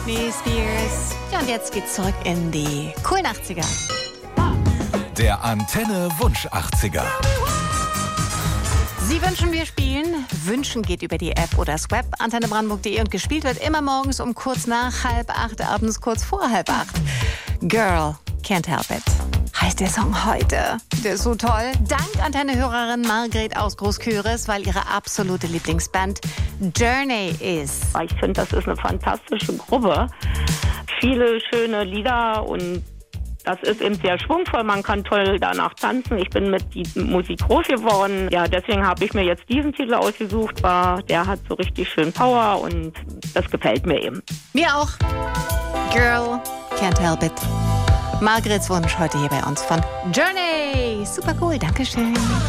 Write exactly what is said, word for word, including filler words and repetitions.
Britney Spears. Ja, und jetzt geht's zurück in die coolen achtziger. Der Antenne Wunsch achtziger. Sie wünschen, wir spielen. Wünschen geht über die App oder das Web, antennebrandenburg punkt de, und gespielt wird immer morgens um kurz nach halb acht, abends kurz vor halb acht. Girl, Can't Help It heißt der Song heute. Der ist so toll. Dank Antenne-Hörerin Margret aus Großküres, weil ihre absolute Lieblingsband Journey ist. Ich finde, das ist eine fantastische Gruppe. Viele schöne Lieder und das ist eben sehr schwungvoll, man kann toll danach tanzen. Ich bin mit die Musik groß geworden. Ja, deswegen habe ich mir jetzt diesen Titel ausgesucht. War, der hat so richtig schön Power und das gefällt mir eben. Mir auch. Girl, Can't Help It. Margrets Wunsch heute hier bei uns von Journey. Super cool, Dankeschön.